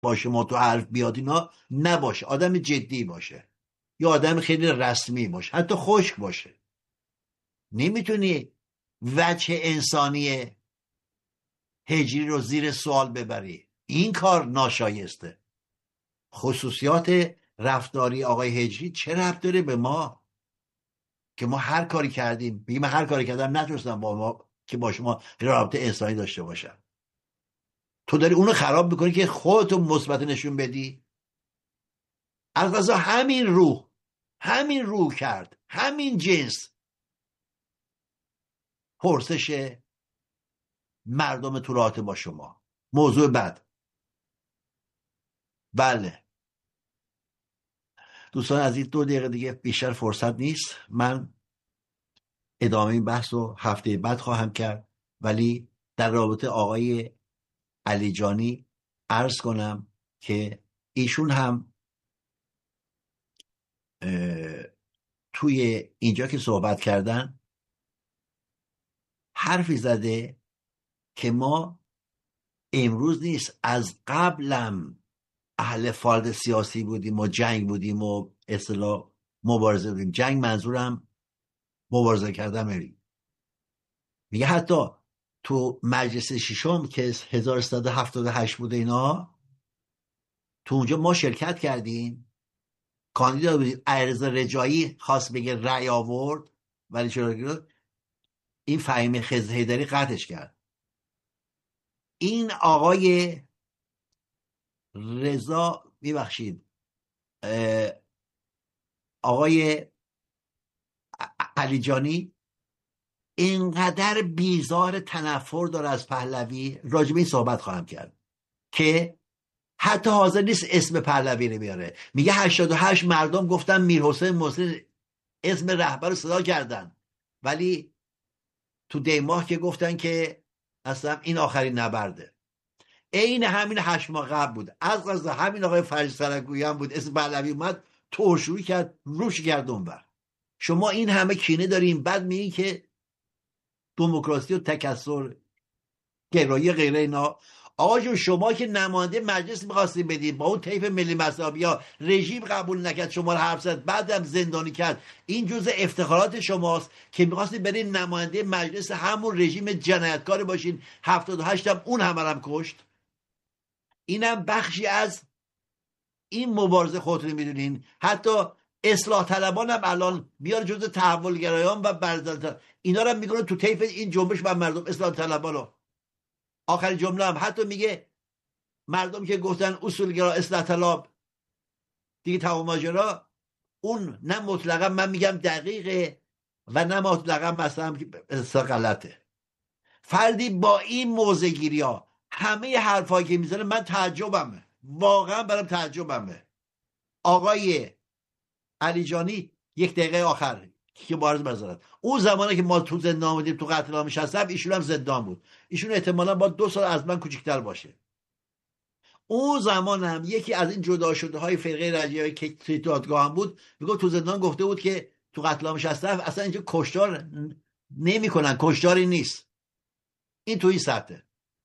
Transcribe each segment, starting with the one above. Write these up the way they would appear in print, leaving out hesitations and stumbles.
با شما تو حرف بیاد اینا نباشه، آدم جدی باشه یا آدم خیلی رسمی باشه، حتی خشک باشه. نمیتونی وجه انسانی هجری رو زیر سوال ببری. این کار ناشایسته. خصوصیات رفتاری آقای هجری چه ربط داره به ما که ما هر کاری کردیم؟ بگیم من هر کاری کردم نتونستم با ما که با شما رابطه انسانی داشته باشم. تو داری اونو خراب میکنی که خودتو مثبت نشون بدی. البته همین روح کرد، همین جنس پرسش مردم تو رابطه با شما. موضوع بعد. بله دوستان از این 2 دقیقه دیگه بیشتر فرصت نیست. من ادامه این بحث رو هفته بعد خواهم کرد، ولی در رابطه آقای علیجانی عرض کنم که ایشون هم توی اینجا که صحبت کردن حرفی زده که ما امروز نیست، از قبلم اهل فالد سیاسی بودیم و جنگ بودیم و اصطلاح مبارزه بودیم. جنگ منظورم مبارزه کردن. میگه حتی تو مجلس ششم که 1378 بوده اینا، تو اونجا ما شرکت کردیم. کاندیدا بودیم، علیرضا رجایی خواست بگه رأی آورد، ولی چرا این فهیم خضر حیدری قطعش کرد. این آقای رضا میبخشید آقای علیجانی اینقدر بیزار تنفر داره از پهلوی، راجب این صحبت خواهم کرد که حتی حاضر نیست اسم پهلوی رو بیاره. میگه 88 مردم گفتن میرحسین محسن اسم رهبر رو صدا کردن، ولی تو دیماه که گفتن که اصلا این آخرین نبرده. عین همین 8 ماه قبل بود، از قضا همین آقای فرج سرگویی هم بود، اسم پهلوی اومد ترشویی کرد، روش کرد اونور. شما این همه کینه داریم، بعد میگی که دموکراسی و تکثر گرایی غیره اینا. آقا جون شما که نماینده مجلس می‌خواستید بدید، با اون طیف ملی مذهبی‌ها رژیم قبول نکرد، شما رو حبس زد، بعدم زندانی کرد. این جزء افتخارات شماست که می‌خواستید برید نماینده مجلس همون رژیم جنایتکار باشین. 78 هم اون همه هم کشت. اینم بخشی از این مبارزه خودتون میدونین. حتی اصلاح طلبان هم الان میاد جزء تحولگرایان و برزن اینا رو میگن تو طیف این جنبش و مردم اصلاح طلبان رو. آخر جمله هم حتی میگه مردم که گفتن اصولگرا اصلاح طلب دیگه تمام ماجرا، اون نه مطلقا من میگم دقیقه و نه مطلقا مثلا غلطه. فردی با این موضع‌گیری ها همه حرفایی که میزنه من تعجبمه، واقعا برام تعجبمه. آقای علیجانی 1 دقیقه آخر که بارز بذارد، اون زمانی که ما تو زندان بودیم تو قتل عام 67 ایشون هم زندان بود. ایشون احتمالاً با 2 سال از من کوچکتر باشه. اون زمان هم یکی از این جدا شده های فرقه رجایی که توی دادگاه هم بود، میگه تو زندان گفته بود که تو قتل عام 67 اصلا اینجا کشتار نمی‌کنن، کشتاری نیست. این توی سطح.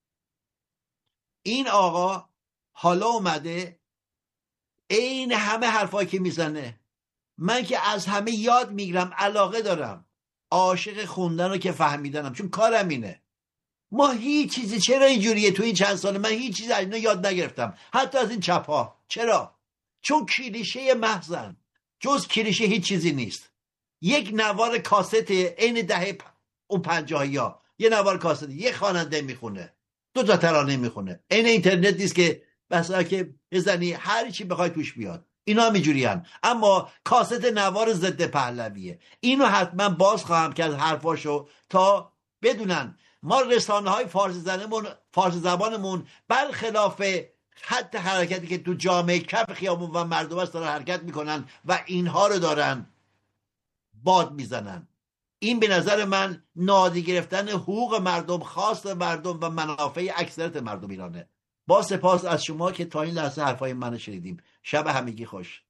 این آقا حالا اومده این همه حرفایی که میزنه، من که از همه یاد میگیرم، علاقه دارم، عاشق خوندن رو که فهمیدنم، چون کارم اینه. ما هیچ چیزی چرا اینجوریه؟ تو این چند سال من هیچ چیزی از اینا یاد نگرفتم، حتی از این چپ‌ها. چرا؟ چون کلیشه محضن، جز کلیشه هیچ چیزی نیست. یک نوار کاست عین دهه اون 50 یه نوار کاست، یه خواننده میخونه، 2 تا ترانه میخونه، عین اینترنت نیست که بسا که بزنی هر چی بخوای توش بیاد. اینا هم اینجوریان، اما کاست نوار ضد پهلویه. اینو حتما باز خواهم کرد حرفاشو تا بدونن ما رسانه های فارسی زبانمون برخلاف حتی حرکتی که تو جامعه کف خیابون و مردم هست دارن حرکت میکنن و اینها رو دارن باد میزنن. این به نظر من نادیده گرفتن حقوق مردم، خواست مردم و منافع اکثریت مردم ایرانه. با سپاس از شما که تا این لحظه حرفای منو شنیدیم. شب همگی خوش.